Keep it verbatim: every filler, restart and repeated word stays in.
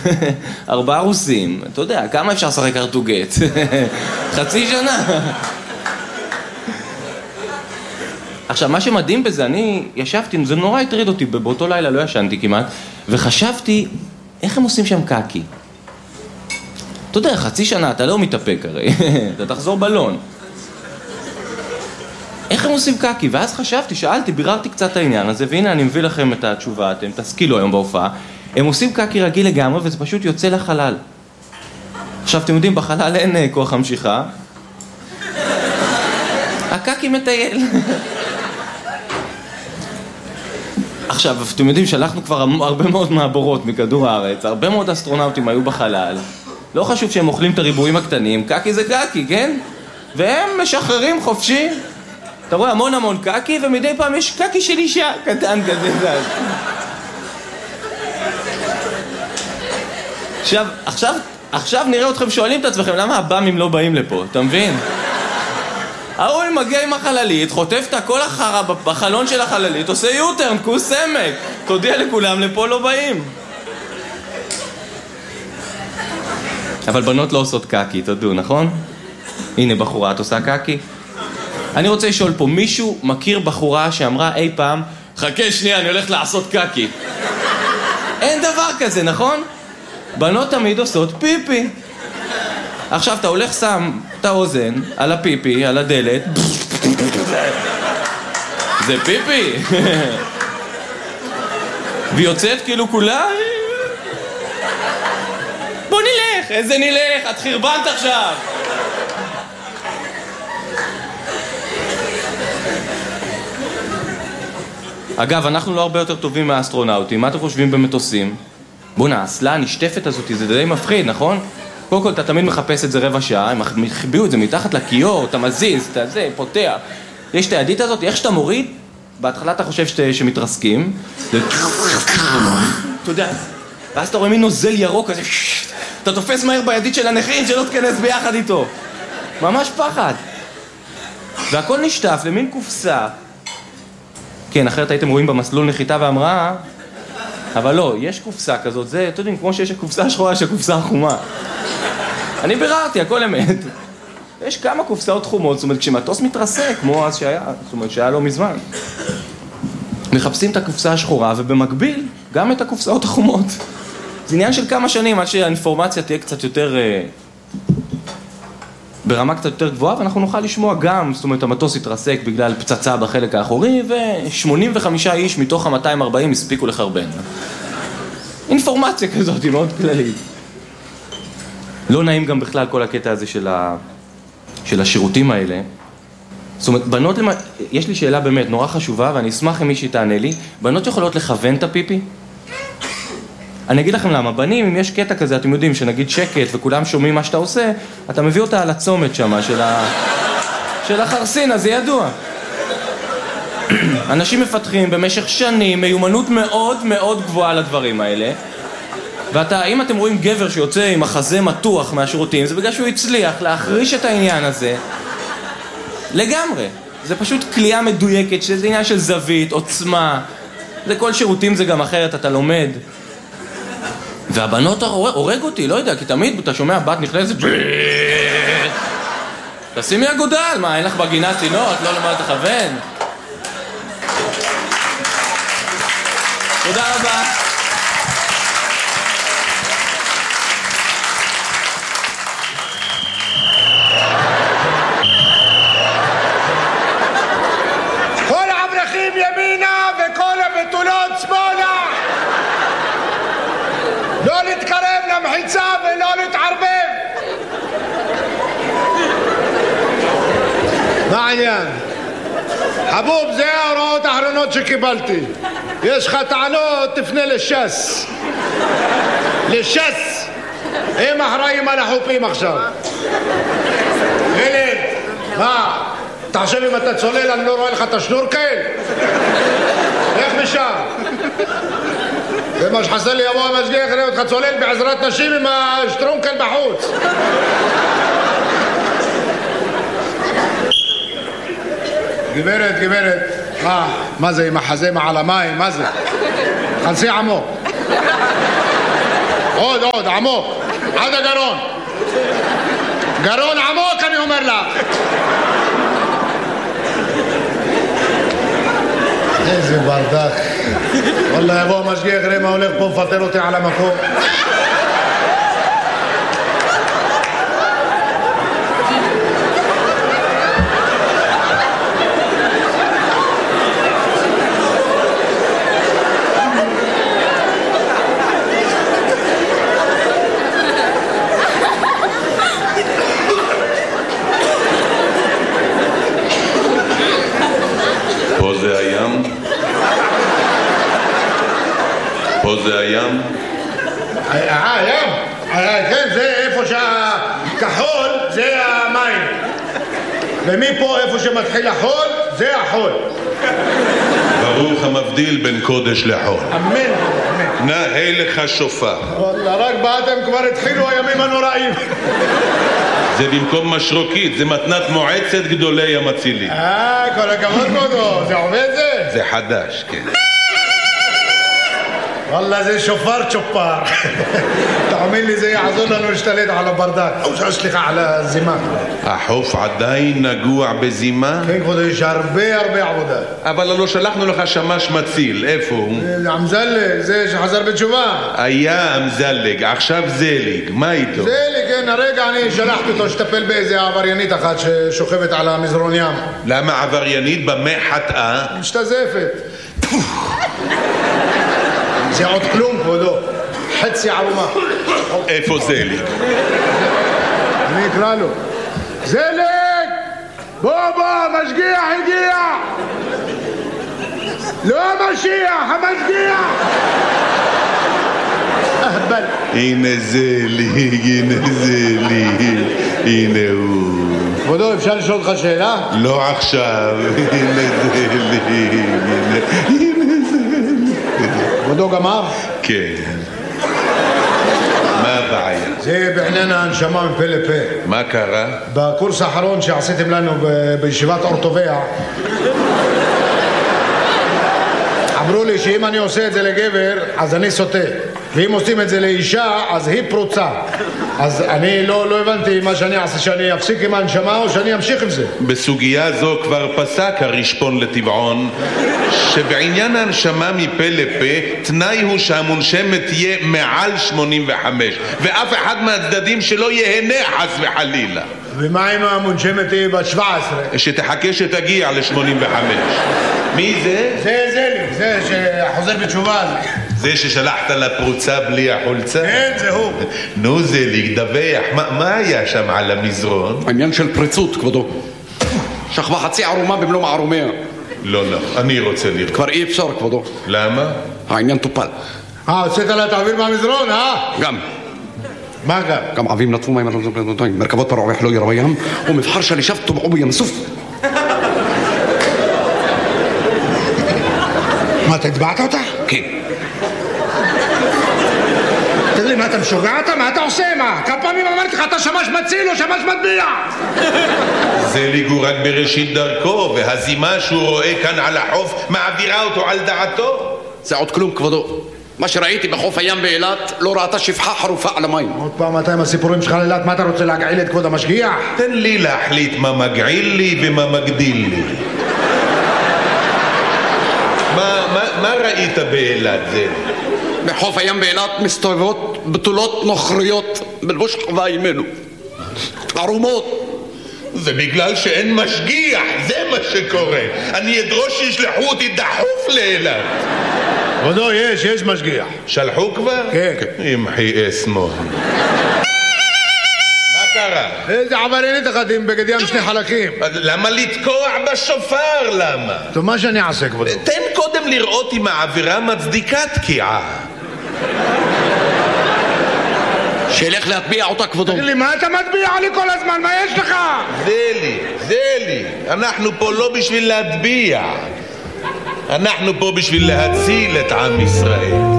ארבעה רוסים, אתה יודע, כמה אפשר לשחק ארטוגט? חצי שנה. עכשיו, מה שמדהים בזה, אני ישבתי, זה נורא הטריד אותי, באותו לילה לא ישנתי כמעט, וחשבתי, איך הם עושים שם קאקי? אתה יודע, חצי שנה, אתה לא מתאפק הרי, אתה תחזור בלון. איך הם עושים קאקי? ואז חשבתי, שאלתי, ביררתי קצת העניין הזה, והנה אני מביא לכם את התשובה, אתם תשכילו היום בהופעה. הם עושים קאקי רגיל לגמרי, וזה פשוט יוצא לחלל. עכשיו, אתם יודעים, בחלל אין כוח המשיכה. הקאקי מטייל. עכשיו, אתם יודעים, שלחנו כבר הרבה מאוד מעבורות מכדור הארץ, הרבה מאוד אסטרונאוטים היו בחלל. לא חשוב שהם אוכלים את הריבועים הקטנים, קאקי זה קאקי, כן? והם משחררים חופשי. אתה רואה המון המון קאקי, ומדי פעם יש קאקי של אישה קטן כזה. עכשיו, עכשיו, עכשיו נראה אתכם שואלים את עצמכם, למה הבאמים לא באים לפה, אתה מבין? ההוא מגיע עם החללית, חוטף את הכל החרה בחלון של החללית, עושה יוטרן, כוס סמק, תודיע לכולם, לפה לא באים. אבל בנות לא עושות קאקי, תדעו, נכון? הנה בחורה, את עושה קאקי? אני רוצה לשאול פה, מישהו מכיר בחורה שאמרה אי פעם, חכה שנייה, אני הולך לעשות קאקי. אין דבר כזה, נכון? בנות תמיד עושות פיפי. עכשיו אתה הולך שם את האוזן על הפיפי, על הדלת. זה פיפי. והיא יוצאת כאילו כולה. בוא נלך, איזה נלך, את חרבנת עכשיו. אגב, אנחנו לא הרבה יותר טובים מהאסטרונאוטים. מה אתם חושבים במטוסים? בוא נעשלה, הנשטפת הזאת, זה די מפחיד, נכון? קודם כל, אתה תמיד מחפש את זה רבע שעה, הם מחביאו את זה מתחת לכיור, אתה מזיז, אתה זה, פותח. יש את הידית הזאת, איך שאתה מוריד, בהתחלה אתה חושב שת, שמתרסקים. אתה יודע, ואז אתה רואה מין נוזל ירוק כזה, אתה תופס מהר בידית של הנכים שלא תכנס ביחד איתו. ממש פחד. והכל נשטף למין קופסה. כן, אחרת הייתם רואים במסלול נחיתה והמראה, אבל לא, יש קופסה כזאת, זה, אתם יודעים, כמו שיש הקופסה השחורה, יש הקופסה החומה. אני ביררתי, הכל אמת. יש כמה קופסאות חומות, זאת אומרת, כשמטוס מתרסק, כמו אז שהיה, זאת אומרת, שהיה לא מזמן. מחפשים את הקופסה השחורה, ובמקביל, גם את הקופסאות החומות. זה עניין של כמה שנים, עד שהאינפורמציה תהיה קצת יותר, ברמה קצת יותר גבוהה, ואנחנו נוכל לשמוע גם, זאת אומרת, המטוס התרסק בגלל פצצה בחלק האחורי, ו-שמונים וחמישה איש מתוך ה-מאתיים וארבעים הספיקו לחרבן. אינפורמציה כזאת היא מאוד כללית. לא נעים גם בכלל כל הקטע הזה של, ה... של השירותים האלה. זאת אומרת, בנות, למ... יש לי שאלה באמת נורא חשובה, ואני אשמח אם מישהי תענה לי. בנות יכולות לכוון את הפיפי? אני אגיד לכם למה, בנים, אם יש קטע כזה, אתם יודעים, שנגיד שקט וכולם שומעים מה שאתה עושה, אתה מביא אותה על הצומת שמה, של, ה... של החרסין, אז זה ידוע. אנשים מפתחים במשך שנים מיומנות מאוד מאוד גבוהה לדברים האלה, ואתה, אם אתם רואים גבר שיוצא עם החזה מתוח מהשירותים, זה בגלל שהוא הצליח להחריש את העניין הזה לגמרי. זה פשוט כלייה מדויקת, שזה עניין של זווית, עוצמה, זה כל שירותים זה גם אחרת, אתה לומד. והבנות הורג אותי, לא יודע, כי תמיד אתה שומע בת נכנסת תשימי אגודל, מה, אין לך בגינה צינור, את לא למדת לכוון? תודה רבה. כל האברכים ימינה וכל הבתולות שמאלה. לא להתקרב למחיצה ולא להתערבב. מה העניין? חבוב, זה ההוראות האחרונות שקיבלתי. יש לך טענות, תפנה לש"ס. לש"ס. הם אחראים על החופים עכשיו. ילד, מה? אתה חושב אם אתה צולל אני לא רואה לך את השנורקל? איך משם? זה מה שחסר לי, יבוא המשגיח יראה אותך צולל בעזרת נשים עם השטרונקל בחוץ. גברת, גברת, מה, מה זה עם החזה מעל המים, מה זה? חנסי עמוק. עוד, עוד. עמוק, עד הגרון. גרון עמוק, אני אומר לך. איזה ברדק. וואלה, יבוא המשגיח, ראה מה הולך פה, מפטר אותי על המקום. פה זה הים? אה, הים? כן, זה איפה שהכחול זה המים. ומפה איפה שמתחיל החול זה החול. ברוך המבדיל בין קודש לחול. אמן, אמן. נאה לך שופר. וואלה, רק באתם כבר התחילו הימים הנוראים. זה במקום משרוקית, זה מתנת מועצת גדולי המצילים. אה, כל הכבוד כבודו, זה עובד זה? זה חדש, כן. וואלה, זה שופר צ'ופר. תאמין לי, זה יעזור לנו להשתלט על הברדק. או סליחה, על הזימה. החוף עדיין נגוע בזימה? כן, כבודו, יש הרבה הרבה עבודה. אבל לא שלחנו לך שמש מציל, איפה הוא? אמזלג, זה שחזר בתשובה. היה אמזלג, עכשיו זליג, מה איתו? זליג, כן, הרגע אני שלחתי אותו שטפל באיזה עבריינית אחת ששוכבת על המזרון ים. למה עבריינית? במה חטאה? משתזפת. זה עוד כלום, כבודו. חצי ערומה. איפה זליג? אני אקרא לו. זליג! בוא בוא, משגיח הגיע! לא המשיח, המשגיח! אהבל. הנה זליג, הנה זליג, הנה הוא. כבודו, אפשר לשאול אותך שאלה? לא עכשיו, הנה זליג, הנה, הנה זליג. כבודו גמר? כן. מה הבעיה? זה בעניין ההנשמה מפה לפה. מה קרה? בקורס האחרון שעשיתם לנו ב- בישיבת אורטוביה אמרו לי שאם אני עושה את זה לגבר אז אני סוטה, ואם עושים את זה לאישה אז היא פרוצה. אז אני לא, לא הבנתי מה שאני אעשה, שאני אפסיק עם ההנשמה או שאני אמשיך עם זה. בסוגיה זו כבר פסק הרשפון לטבעון שבעניין ההנשמה מפה לפה תנאי הוא שהמונשמת תהיה מעל שמונים וחמש ואף אחד מהצדדים שלא יהנה חס וחלילה. ומה אם המונשמת היא בת שבע עשרה? שתחכה שתגיע ל-שמונים וחמש. מי זה? זה זה לי, זה שחוזר בתשובה הזה. זה ששלחת לפרוצה בלי החולצה? כן, זה הוא. נו זה להגדווח, מה, מה היה שם על המזרון? העניין של פריצות, כבודו. שכבה חצי ערומה במלוא מערומיה. לא, לא, אני רוצה לראות. כבר אי אפשר, כבודו. למה? העניין טופל. אה, הוצאת לה את האוויר מהמזרון, אה? גם. מה גם? גם עבים נטפו מים מרכבות פרעוח לא ירו בים ומבחר שלישיו טובעו בים סוף. מה, אתה הצבעת אותה? כן. תגיד לי, מה, אתה משוגע אותה? מה אתה עושה? מה? כמה פעמים אמרתי לך, אתה שמש מציל או שמש מטביע? זליג הוא רק בראשית דרכו, והזימה שהוא רואה כאן על החוף מעבירה אותו על דעתו. זה עוד כלום, כבודו. מה שראיתי בחוף הים באילת לא ראתה שפחה חרופה על המים. עוד פעם אתה עם הסיפורים שלך לאילת, מה אתה רוצה להגעיל את כבוד המשגיח? תן לי להחליט מה מגעיל לי ומה מגדיל לי. מה, מה, מה ראית באילת זה? בחוף הים באילת מסתובבות בתולות נוכריות בלבוש חווה ימינו. ערומות. זה בגלל שאין משגיח, זה מה שקורה. אני אדרוש שישלחו אותי דחוף לאילת. כבודו, יש, יש משגיח. שלחו כבר? כן. ימחי אסמו. מה קרה? איזה עבריינית אחת עם בגד ים שני חלקים. למה לתקוע בשופר? למה? טוב, מה שאני אעשה, כבודו? תן קודם לראות אם העבירה מצדיקה תקיעה. שילך להטביע אותה, כבודו. תגיד לי, מה אתה מטביע לי כל הזמן? מה יש לך? זה לי, זה לי. אנחנו פה לא בשביל להטביע. אנחנו פה בשביל להציל את עם ישראל.